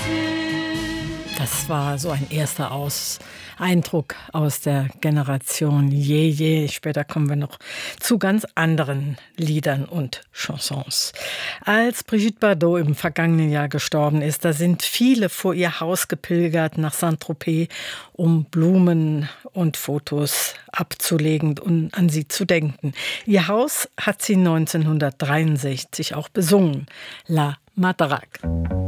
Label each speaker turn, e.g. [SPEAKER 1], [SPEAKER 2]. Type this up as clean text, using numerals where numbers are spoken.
[SPEAKER 1] Das war so ein erster Eindruck aus der Generation Jeje. Später kommen wir noch zu ganz anderen Liedern und Chansons. Als Brigitte Bardot im vergangenen Jahr gestorben ist, da sind viele vor ihr Haus gepilgert nach Saint-Tropez, um Blumen und Fotos abzulegen und an sie zu denken. Ihr Haus hat sie 1963 auch besungen, La Madrague.